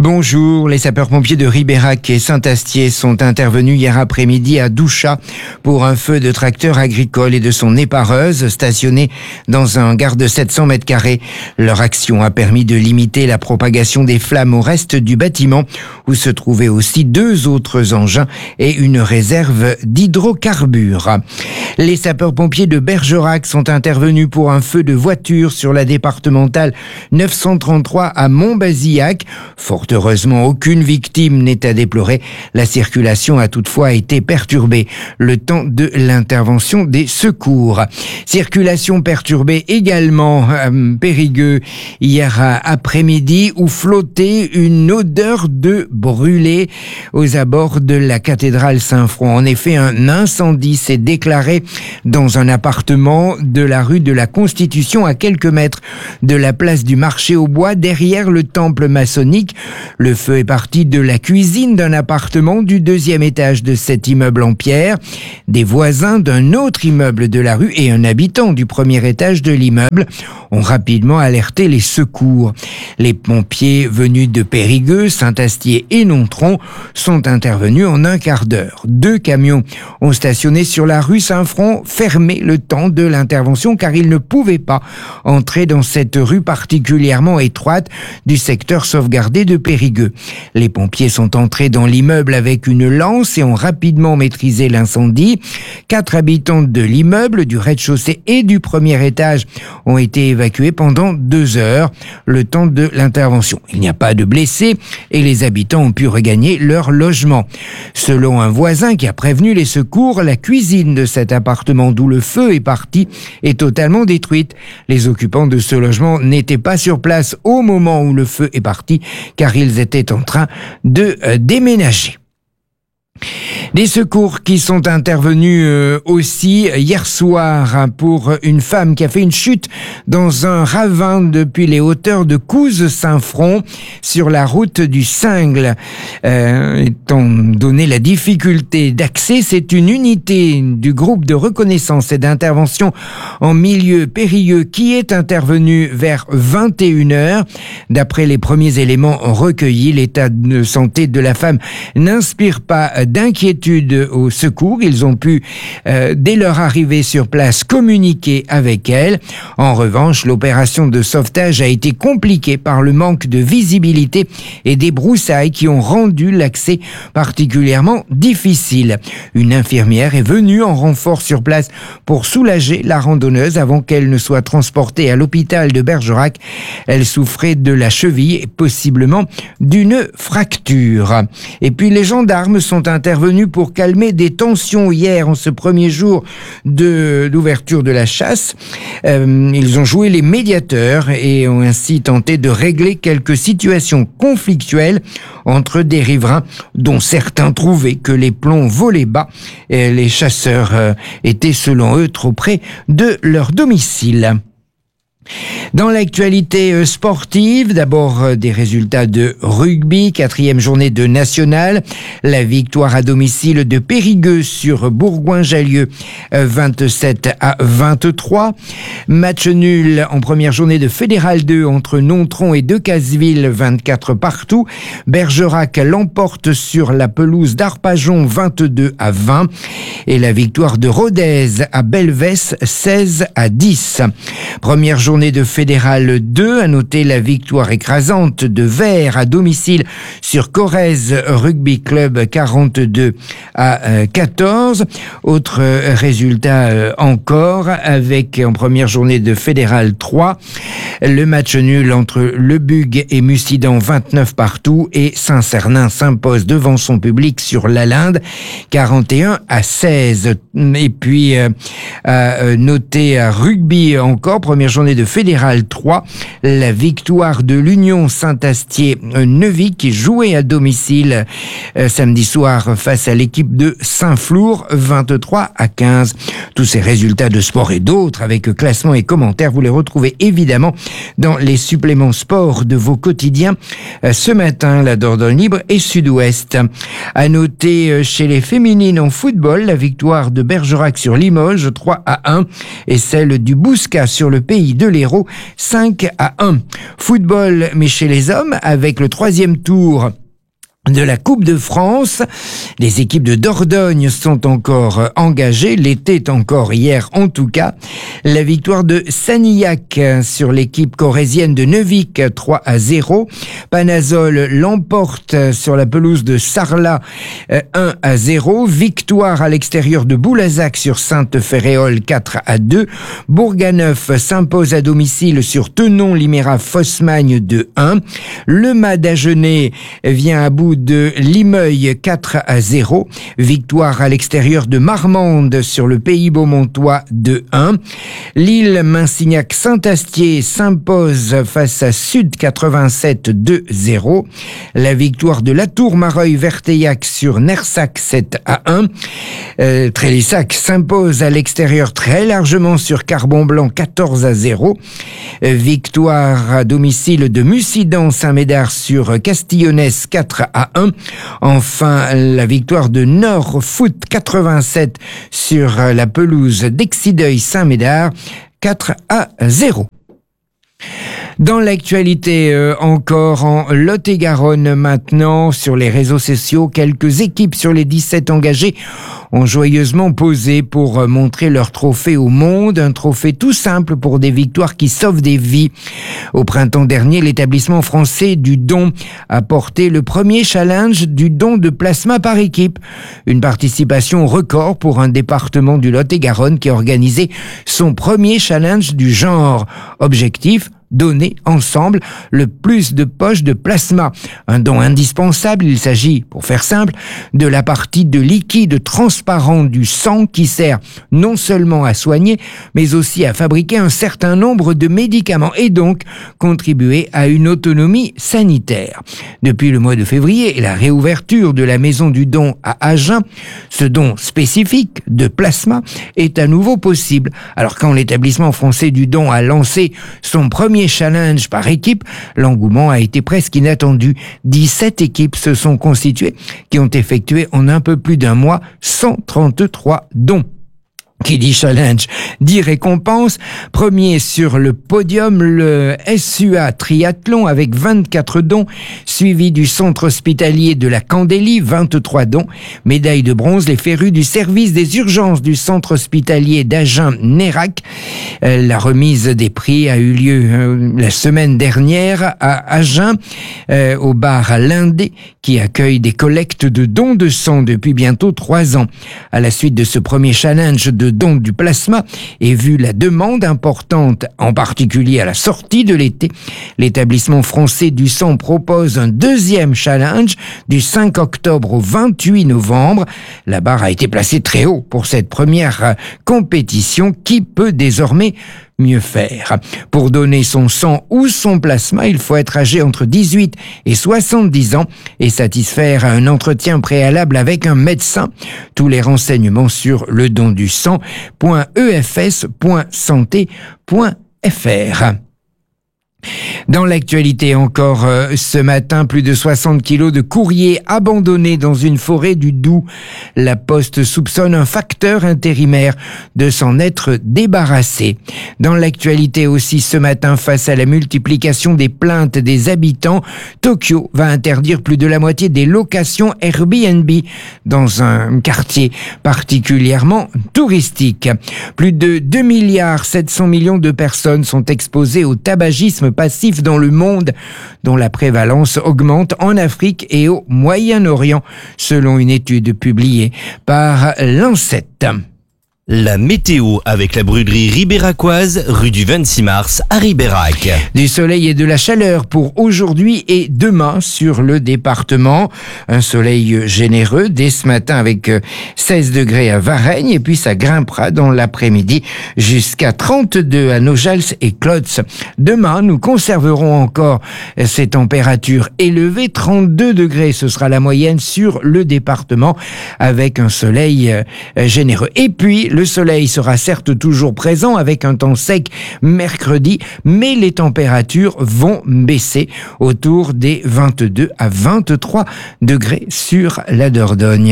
Bonjour, les sapeurs-pompiers de Ribérac et Saint-Astier sont intervenus hier après-midi à Douchat pour un feu de tracteur agricole et de son épareuse stationnée dans un hangar de 700 mètres carrés. Leur action a permis de limiter la propagation des flammes au reste du bâtiment où se trouvaient aussi 2 autres engins et une réserve d'hydrocarbures. Les sapeurs-pompiers de Bergerac sont intervenus pour un feu de voiture sur la départementale 933 à Montbazillac. Fort heureusement, aucune victime n'est à déplorer. La circulation a toutefois été perturbée le temps de l'intervention des secours. Circulation perturbée également à Périgueux hier après-midi où flottait une odeur de brûlé aux abords de la cathédrale Saint-Front. En effet, un incendie s'est déclaré dans un appartement de la rue de la Constitution à quelques mètres de la place du marché aux bois derrière le temple maçonnique. Le feu est parti de la cuisine d'un appartement du 2e étage de cet immeuble en pierre. Des voisins d'un autre immeuble de la rue et un habitant du 1er étage de l'immeuble ont rapidement alerté les secours. Les pompiers venus de Périgueux, Saint-Astier et Nontron sont intervenus en un quart d'heure. 2 camions ont stationné sur la rue Saint-Front, fermés le temps de l'intervention car ils ne pouvaient pas entrer dans cette rue particulièrement étroite du secteur sauvegardé de Périgueux. Les pompiers sont entrés dans l'immeuble avec une lance et ont rapidement maîtrisé l'incendie. 4 habitants de l'immeuble, du rez-de-chaussée et du 1er étage ont été évacués pendant 2 heures, le temps de l'intervention. Il n'y a pas de blessés et les habitants ont pu regagner leur logement. Selon un voisin qui a prévenu les secours, la cuisine de cet appartement d'où le feu est parti est totalement détruite. Les occupants de ce logement n'étaient pas sur place au moment où le feu est parti car ils étaient en train de déménager. Des secours qui sont intervenus aussi hier soir pour une femme qui a fait une chute dans un ravin depuis les hauteurs de Couze-Saint-Front sur la route du Cingle. Étant donné la difficulté d'accès, c'est une unité du groupe de reconnaissance et d'intervention en milieu périlleux qui est intervenue vers 21h. D'après les premiers éléments recueillis, l'état de santé de la femme n'inspire pas d'inquiétude au secours. Ils ont pu, dès leur arrivée sur place, communiquer avec elle. En revanche, l'opération de sauvetage a été compliquée par le manque de visibilité et des broussailles qui ont rendu l'accès particulièrement difficile. Une infirmière est venue en renfort sur place pour soulager la randonneuse avant qu'elle ne soit transportée à l'hôpital de Bergerac. Elle souffrait de la cheville et possiblement d'une fracture. Et puis les gendarmes sont intervenus pour calmer des tensions hier en ce premier jour d'ouverture de la chasse. Ils ont joué les médiateurs et ont ainsi tenté de régler quelques situations conflictuelles entre des riverains dont certains trouvaient que les plombs volaient bas et les chasseurs étaient selon eux trop près de leur domicile. Dans l'actualité sportive, d'abord des résultats de rugby, 4e journée de national, la victoire à domicile de Périgueux sur Bourgoin-Jallieu 27-23, match nul en première journée de Fédéral 2 entre Nontron et Decazeville 24 partout, Bergerac l'emporte sur la pelouse d'Arpajon 22-20 et la victoire de Rodez à Belvès 16-10. Première journée de Fédéral 2, à noter la victoire écrasante de Vert à domicile sur Corrèze Rugby Club 42-14. Autre résultat encore avec en première journée de Fédéral 3, le match nul entre Le Bug et Mussidan 29 partout et Saint-Cernin s'impose devant son public sur l'Alinde 41-16. Et puis à noter à rugby encore, première journée de Fédéral 3, la victoire de l'Union Saint-Astier-Neuvy qui jouait à domicile samedi soir face à l'équipe de Saint-Flour 23-15. Tous ces résultats de sport et d'autres avec classement et commentaires, vous les retrouvez évidemment dans les suppléments sport de vos quotidiens ce matin, la Dordogne Libre et Sud-Ouest. À noter chez les féminines en football, la victoire de Bergerac sur Limoges 3-1 et celle du Bouscat sur le Pays de l'Hérault 5-1. Football, mais chez les hommes, avec le 3e tour de la Coupe de France. Les équipes de Dordogne sont encore engagées. L'été encore hier en tout cas. La victoire de Sanillac sur l'équipe corrézienne de Neuvik 3-0. Panazol l'emporte sur la pelouse de Sarlat 1-0. Victoire à l'extérieur de Boulazac sur Sainte-Féréole 4-2. Bourganeuf s'impose à domicile sur Tenon-Liméra-Fossemagne 2-1. Le Mas d'Agenais vient à bout de Limeuil 4-0. Victoire à l'extérieur de Marmande sur le Pays Beaumontois 2-1. Lille Minsignac Saint-Astier s'impose face à Sud 87 2-0. La victoire de Latour Mareuil Verteillac sur Nersac 7-1. Trélissac s'impose à l'extérieur très largement sur Carbon Blanc 14-0. Victoire à domicile de Mussidan Saint-Médard sur Castillonnès 4-1. Enfin, la victoire de Nord Foot 87 sur la pelouse d'Exideuil Saint-Médard 4-0. Dans l'actualité, encore en Lot-et-Garonne maintenant, sur les réseaux sociaux, quelques équipes sur les 17 engagées ont joyeusement posé pour montrer leur trophée au monde, un trophée tout simple pour des victoires qui sauvent des vies. Au printemps dernier, l'établissement français du don a porté le premier challenge du don de plasma par équipe, une participation record pour un département du Lot-et-Garonne qui a organisé son premier challenge du genre. Objectif: donner ensemble le plus de poches de plasma. Un don indispensable, il s'agit, pour faire simple, de la partie de liquide transparent du sang qui sert non seulement à soigner, mais aussi à fabriquer un certain nombre de médicaments et donc contribuer à une autonomie sanitaire. Depuis le mois de février et la réouverture de la maison du don à Agen, ce don spécifique de plasma est à nouveau possible. Alors quand l'établissement français du don a lancé son premier challenge par équipe, l'engouement a été presque inattendu. 17 équipes se sont constituées qui ont effectué en un peu plus d'un mois 133 dons. Qui dit challenge, dit récompense. Premier sur le podium, le SUA Triathlon avec 24 dons, suivi du centre hospitalier de la Candélie, 23 dons. Médaille de bronze, les férus du service des urgences du centre hospitalier d'Agen-Nérac. La remise des prix a eu lieu la semaine dernière à Agen, au bar Lindé, qui accueille des collectes de dons de sang depuis bientôt 3 ans. À la suite de ce premier challenge de don du plasma et vu la demande importante, en particulier à la sortie de l'été, l'établissement français du sang propose un deuxième challenge du 5 octobre au 28 novembre. La barre a été placée très haut pour cette première compétition. Qui peut désormais mieux faire? Pour donner son sang ou son plasma, il faut être âgé entre 18 et 70 ans et satisfaire à un entretien préalable avec un médecin. Tous les renseignements sur le don du sang.efs.santé.fr. Dans l'actualité encore, ce matin, plus de 60 kilos de courrier abandonnés dans une forêt du Doubs. La Poste soupçonne un facteur intérimaire de s'en être débarrassé. Dans l'actualité aussi ce matin, face à la multiplication des plaintes des habitants, Tokyo va interdire plus de la moitié des locations Airbnb dans un quartier particulièrement touristique. Plus de 2,7 milliards de personnes sont exposées au tabagisme passif dans le monde, dont la prévalence augmente en Afrique et au Moyen-Orient, selon une étude publiée par l'Ancet. La météo avec la brûlerie ribéracoise, rue du 26 mars à Ribérac. Du soleil et de la chaleur pour aujourd'hui et demain sur le département. Un soleil généreux dès ce matin avec 16 degrés à Varennes et puis ça grimpera dans l'après-midi jusqu'à 32 à Nogals et Klotz. Demain, nous conserverons encore ces températures élevées. 32 degrés, ce sera la moyenne sur le département avec un soleil généreux. Et puis, le soleil sera certes toujours présent avec un temps sec mercredi, mais les températures vont baisser autour des 22 à 23 degrés sur la Dordogne.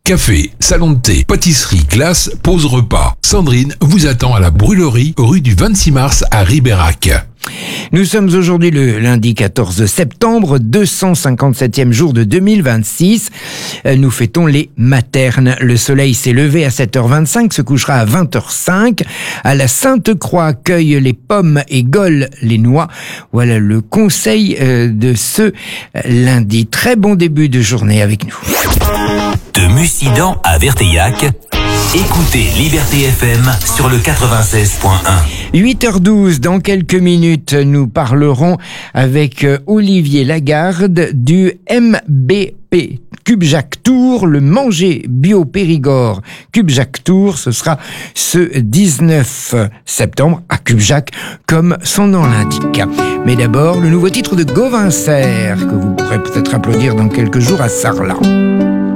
Café, salon de thé, pâtisserie, glace, pause repas. Sandrine vous attend à la brûlerie rue du 26 mars à Ribérac. Nous sommes aujourd'hui le lundi 14 septembre, 257e jour de 2026. Nous fêtons les maternes. Le soleil s'est levé à 7h25, se couchera à 20h05. À la Sainte-Croix, cueille les pommes et Gaulle les noix. Voilà le conseil de ce lundi. Très bon début de journée avec nous. De Mussidan à Verteillac, écoutez Liberté FM sur le 96.1. 8h12, dans quelques minutes, nous parlerons avec Olivier Lagarde du MBP Cubjac Tour, le Manger Bio Périgord Cubjac Tour. Ce sera ce 19 septembre à Cubjac, comme son nom l'indique. Mais d'abord, le nouveau titre de Gauvin Serre, que vous pourrez peut-être applaudir dans quelques jours à Sarlat.